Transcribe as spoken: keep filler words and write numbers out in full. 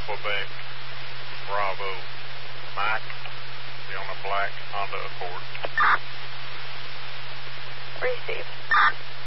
Quebec, Bravo, Mike, be on a black Honda Accord. Received.